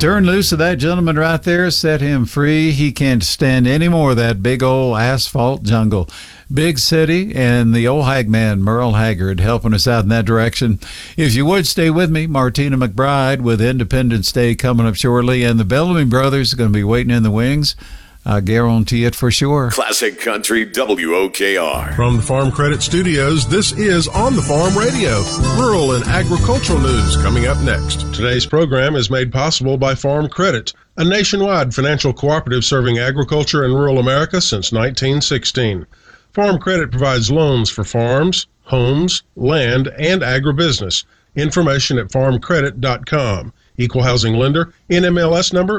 Turn loose of that gentleman right there. Set him free. He can't stand any more of that big old asphalt jungle. Big City and the old hagman, Merle Haggard, helping us out in that direction. If you would, stay with me. Martina McBride with Independence Day coming up shortly. And the Bellamy Brothers are going to be waiting in the wings. I guarantee it for sure. Classic Country WOKR. From the Farm Credit Studios, this is On the Farm Radio. Rural and agricultural news coming up next. Today's program is made possible by Farm Credit, a nationwide financial cooperative serving agriculture and rural America since 1916. Farm Credit provides loans for farms, homes, land, and agribusiness. Information at farmcredit.com. Equal housing lender, NMLS number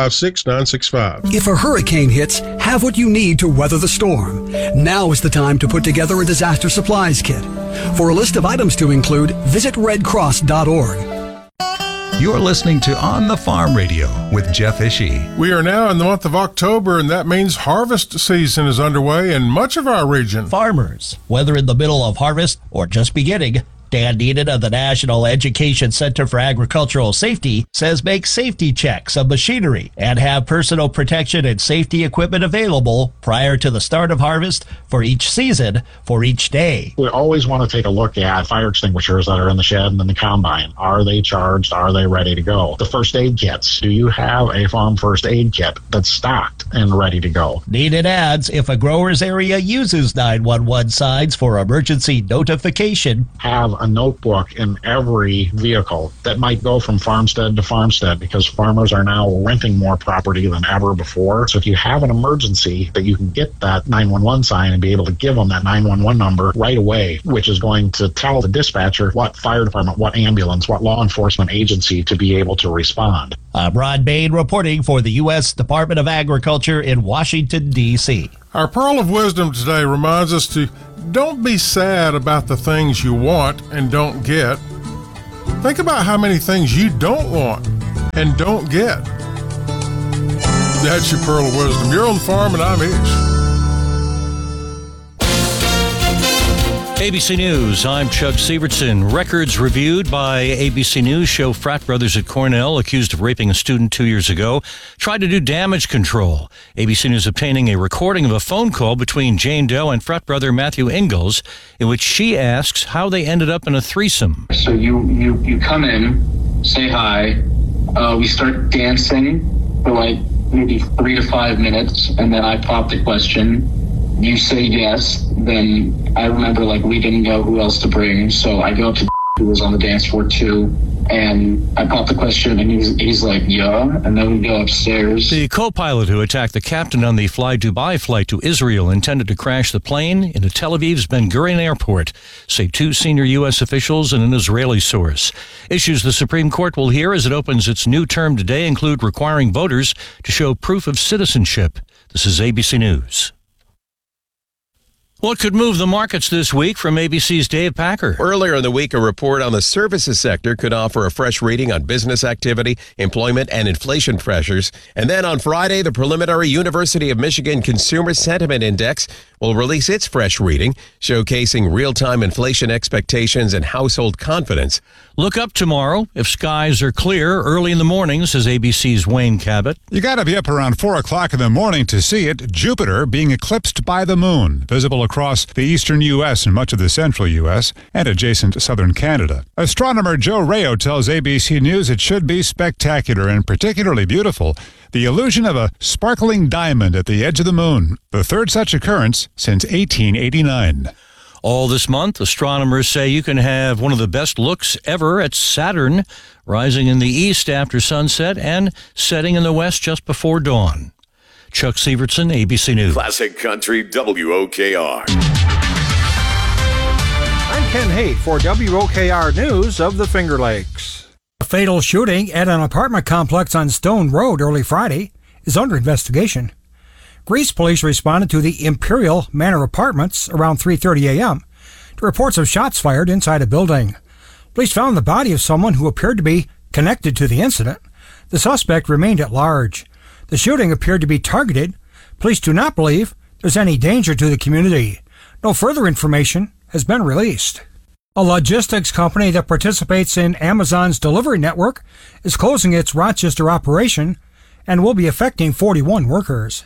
456965. If a hurricane hits, have what you need to weather the storm. Now is the time to put together a disaster supplies kit. For a list of items to include, visit redcross.org. You're listening to On the Farm Radio with Jeff Ishii. We are now in the month of October, and that means harvest season is underway in much of our region. Farmers, whether in the middle of harvest or just beginning, Dan Neenan of the National Education Center for Agricultural Safety says make safety checks of machinery and have personal protection and safety equipment available prior to the start of harvest for each season, for each day. We always want to take a look at fire extinguishers that are in the shed and in the combine. Are they charged? Are they ready to go? The first aid kits. Do you have a farm first aid kit that's stocked and ready to go? Neenan adds if a grower's area uses 911 signs for emergency notification, have a notebook in every vehicle that might go from farmstead to farmstead, because farmers are now renting more property than ever before. So if you have an emergency, that you can get that 911 sign and be able to give them that 911 number right away, which is going to tell the dispatcher what fire department, what ambulance, what law enforcement agency to be able to respond. I'm Ron Bain reporting for the U.S. Department of Agriculture in Washington, D.C. Our Pearl of Wisdom today reminds us to don't be sad about the things you want and don't get. Think about how many things you don't want and don't get. That's your Pearl of Wisdom. You're on the farm and I'm Ish. ABC News, I'm Chuck Sievertson. Records reviewed by ABC News show frat brothers at Cornell accused of raping a student 2 years ago tried to do damage control. ABC News obtaining a recording of a phone call between Jane Doe and frat brother Matthew Ingalls in which she asks how they ended up in a threesome. So you come in, say hi, we start dancing for like maybe 3 to 5 minutes, and then I pop the question. You say yes, then I remember like we didn't know who else to bring, so I go up to who was on the dance floor too, and I pop the question, and he's like, yeah, and then we go upstairs. The co-pilot who attacked the captain on the Fly Dubai flight to Israel intended to crash the plane into Tel Aviv's Ben Gurion Airport, say 2 senior U.S. officials and an Israeli source. Issues the Supreme Court will hear as it opens its new term today include requiring voters to show proof of citizenship. This is ABC News. What could move the markets this week from ABC's Dave Packer? Earlier in the week, a report on the services sector could offer a fresh reading on business activity, employment, and inflation pressures. And then on Friday, the preliminary University of Michigan Consumer Sentiment Index will release its fresh reading, showcasing real-time inflation expectations and household confidence. Look up tomorrow if skies are clear early in the morning, says ABC's Wayne Cabot. You got to be up around 4 o'clock in the morning to see it. Jupiter being eclipsed by the moon, visible across the eastern U.S. and much of the central U.S. and adjacent southern Canada. Astronomer Joe Rayo tells ABC News it should be spectacular and particularly beautiful. The illusion of a sparkling diamond at the edge of the moon, the third such occurrence since 1889. All this month, astronomers say you can have one of the best looks ever at Saturn, rising in the east after sunset and setting in the west just before dawn. Chuck Sievertson, ABC News. Classic Country WOKR. I'm Ken Haight for WOKR News of the Finger Lakes. A fatal shooting at an apartment complex on Stone Road early Friday is under investigation. Greece police responded to the Imperial Manor Apartments around 3:30 a.m. to reports of shots fired inside a building. Police found the body of someone who appeared to be connected to the incident. The suspect remained at large. The shooting appeared to be targeted. Police do not believe there's any danger to the community. No further information has been released. A logistics company that participates in Amazon's delivery network is closing its Rochester operation and will be affecting 41 workers.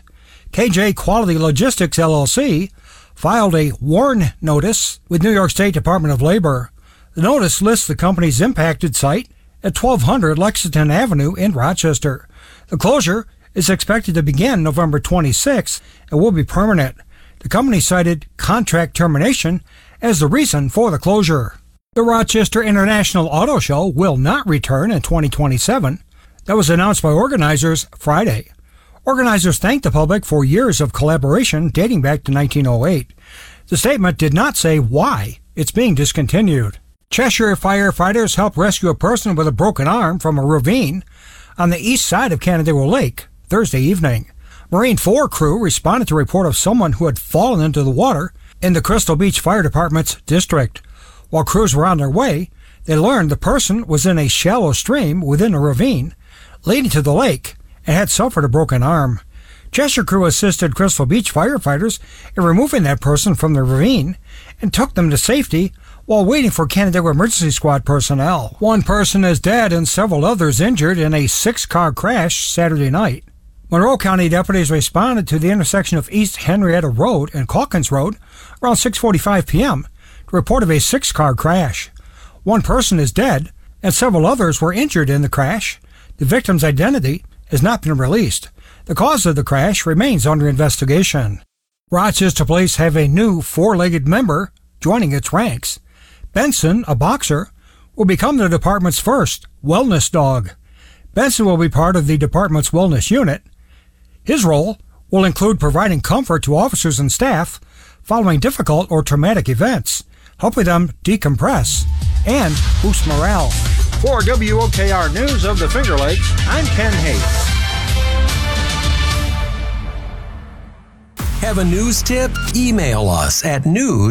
KJ Quality Logistics, LLC, filed a warn notice with New York State Department of Labor. The notice lists the company's impacted site at 1200 Lexington Avenue in Rochester. The closure is expected to begin November 26th and will be permanent. The company cited contract termination as the reason for the closure. The Rochester International Auto Show will not return in 2027. That was announced by organizers Friday. Organizers thanked the public for years of collaboration dating back to 1908. The statement did not say why it's being discontinued. Cheshire firefighters helped rescue a person with a broken arm from a ravine on the east side of Canandaigua Lake Thursday evening. Marine 4 crew responded to a report of someone who had fallen into the water in the Crystal Beach Fire Department's district. While crews were on their way, they learned the person was in a shallow stream within a ravine leading to the lake and had suffered a broken arm. Cheshire crew assisted Crystal Beach firefighters in removing that person from the ravine and took them to safety while waiting for Canandaigua Emergency Squad personnel. One person is dead and several others injured in a 6-car crash Saturday night. Monroe County deputies responded to the intersection of East Henrietta Road and Calkins Road around 6:45 p.m. to report of a 6-car crash. One person is dead and several others were injured in the crash. The victim's identity has not been released. The cause of the crash remains under investigation. Rochester Police have a new 4-legged member joining its ranks. Benson, a boxer, will become the department's first wellness dog. Benson will be part of the department's wellness unit. His role will include providing comfort to officers and staff following difficult or traumatic events, helping them decompress and boost morale. For WOKR News of the Finger Lakes, I'm Ken Hayes. Have a news tip? Email us at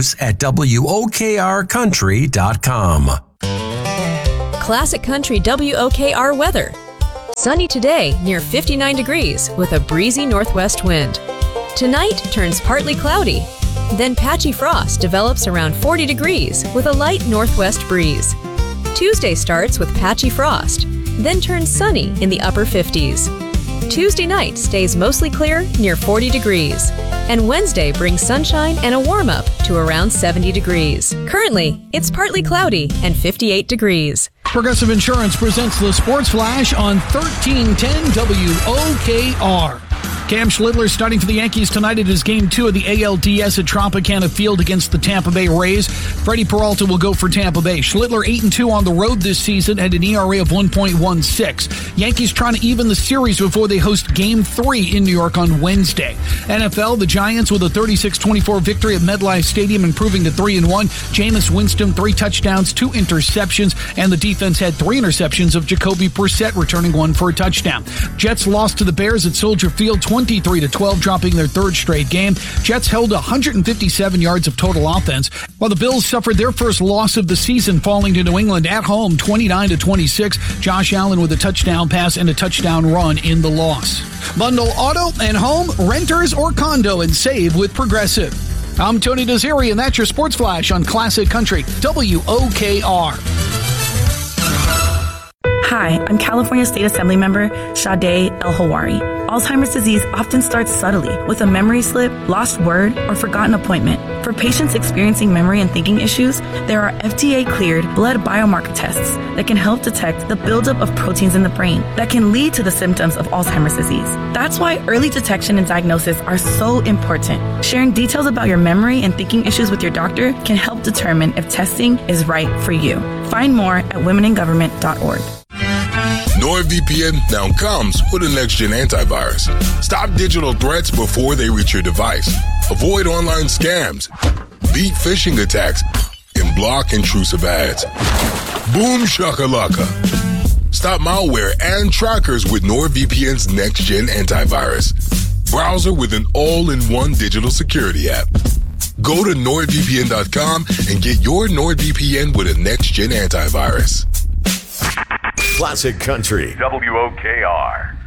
news@wokrcountry.com. Classic Country WOKR weather. Sunny today, near 59 degrees, with a breezy northwest wind. Tonight turns partly cloudy. Then patchy frost develops around 40 degrees with a light northwest breeze. Tuesday starts with patchy frost, then turns sunny in the upper 50s. Tuesday night stays mostly clear near 40 degrees. And Wednesday brings sunshine and a warm-up to around 70 degrees. Currently, it's partly cloudy and 58 degrees. Progressive Insurance presents the Sports Flash on 1310 WOKR. Cam Schlittler starting for the Yankees tonight. It is Game 2 of the ALDS at Tropicana Field against the Tampa Bay Rays. Freddie Peralta will go for Tampa Bay. Schlittler 8-2 on the road this season at an ERA of 1.16. Yankees trying to even the series before they host Game 3 in New York on Wednesday. NFL, the Giants with a 36-24 victory at MetLife Stadium, improving to 3-1. Jameis Winston, 3 touchdowns, 2 interceptions, and the defense had 3 interceptions of Jacoby Brissett, returning 1 for a touchdown. Jets lost to the Bears at Soldier Field 23-12, dropping their 3rd straight game. Jets held 157 yards of total offense, while the Bills suffered their first loss of the season, falling to New England at home 29-26. Josh Allen with a touchdown pass and a touchdown run in the loss. Bundle auto and home, renters, or condo and save with Progressive. I'm Tony Desiri, and that's your Sports Flash on Classic Country WOKR. Hi, I'm California State Assembly member Sade El-Hawari. Alzheimer's disease often starts subtly with a memory slip, lost word, or forgotten appointment. For patients experiencing memory and thinking issues, there are FDA-cleared blood biomarker tests that can help detect the buildup of proteins in the brain that can lead to the symptoms of Alzheimer's disease. That's why early detection and diagnosis are so important. Sharing details about your memory and thinking issues with your doctor can help determine if testing is right for you. Find more at womeningovernment.org. NordVPN now comes with a next-gen antivirus. Stop digital threats before they reach your device. Avoid online scams, beat phishing attacks, and block intrusive ads. Boom shakalaka. Stop malware and trackers with NordVPN's next-gen antivirus. Browser with an all-in-one digital security app. Go to NordVPN.com and get your NordVPN with a next-gen antivirus. Classic Country WOKR.